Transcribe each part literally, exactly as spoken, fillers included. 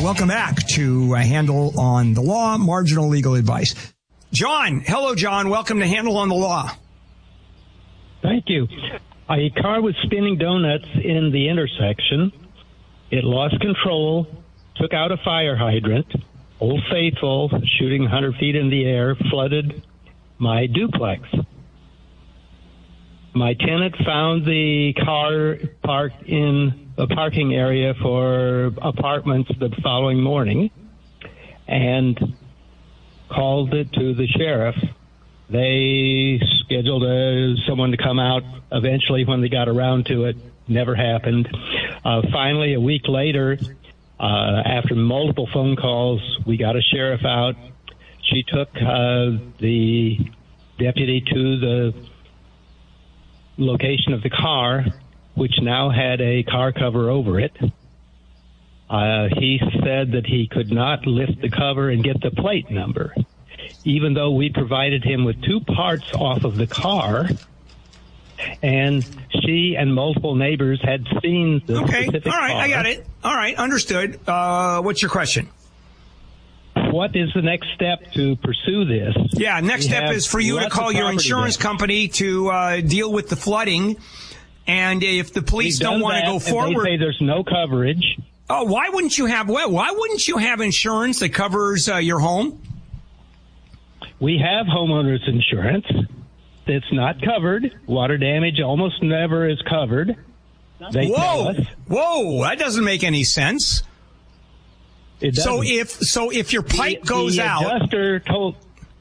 Welcome back to uh, Handle on the Law, Marginal Legal Advice. John, hello, John. Welcome to Handle on the Law. Thank you. A car was spinning donuts in the intersection. It lost control, took out a fire hydrant. Old Faithful, shooting one hundred feet in the air, flooded my duplex. My tenant found the car parked in a parking area for apartments the following morning and called it to the sheriff. They scheduled uh, someone to come out eventually when they got around to it. Never happened. Uh, finally, a week later, uh, after multiple phone calls, we got a sheriff out. She took uh, the deputy to the location of the car, which now had a car cover over it. Uh, he said that he could not lift the cover and get the plate number, even though we provided him with two parts off of the car, and she and multiple neighbors had seen the okay. specific All right, car. I got it. All right, understood. Uh, what's your question? What is the next step to pursue this? Yeah, next We step have is for you to lots call of your property insurance damage. company to uh, deal with the flooding. And if the police We've don't done want to that, go and forward, they say there's no coverage. oh, why wouldn't you have? Why wouldn't you have insurance that covers uh, your home? We have homeowners insurance. It's not covered. Water damage almost never is covered. They tell Whoa, us. whoa, that doesn't make any sense. It So doesn't. if so, if your pipe the, goes the out, adjuster told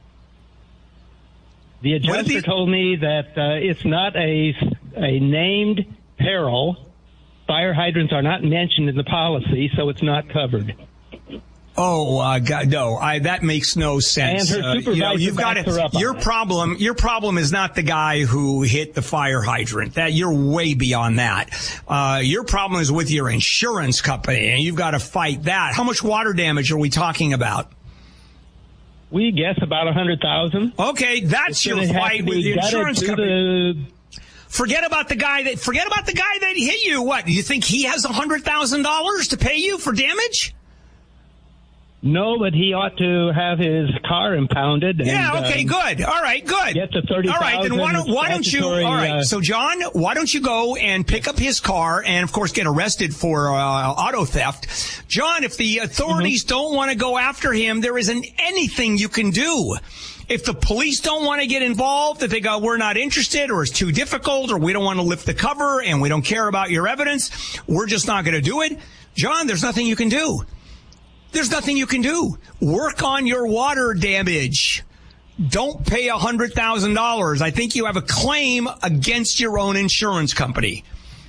the adjuster the- told me that uh, it's not a a named peril. Fire hydrants are not mentioned in the policy, so it's not covered. oh uh, God, no, I, that makes no sense. And her Uh, you know, supervisor you've got backs her up to, on your it. problem. Your problem is not the guy who hit the fire hydrant. That you're way beyond that. Uh, your problem is with your insurance company, and you've got to fight that. How much water damage are we talking about? We guess about a hundred thousand. Okay, that's your fight with the insurance company. The, Forget about the guy that. Forget about the guy that hit you. What? Do you think he has a hundred thousand dollars to pay you for damage? no, but he ought to have his car impounded. And, Yeah, okay, um, good. All right, good. Get the thirty All right, then why don't, why don't you, statutory, all right, uh, so John, why don't you go and pick up his car and, of course, get arrested for uh, auto theft? John, if the authorities Mm-hmm. don't want to go after him, there isn't anything you can do. If the police don't want to get involved, if they go, we're not interested, or it's too difficult, or we don't want to lift the cover, and we don't care about your evidence, we're just not going to do it. John, there's nothing you can do. There's nothing you can do. Work on your water damage. Don't pay one hundred thousand dollars. I think you have a claim against your own insurance company.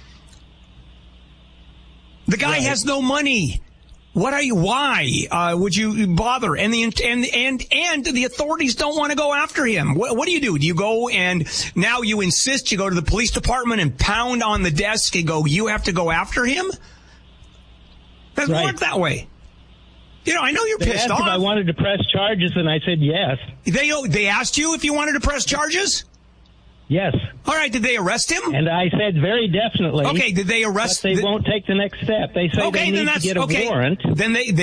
The guy Right. has no money. What are you? Why uh, would you bother? And the and and and the authorities don't want to go after him. What, what do you do? Do you go and now you insist? You go to the police department and pound on the desk and go, "You have to go after him." Doesn't Right. work that way. You know, I know you're They pissed asked off. if I wanted to press charges, and I said yes. They they asked you if you wanted to press charges? Yes. All right, did they arrest him? And I said very definitely. Okay, did they arrest But they the- won't take the next step. They say Okay, they then need to that's get a okay. warrant. Then they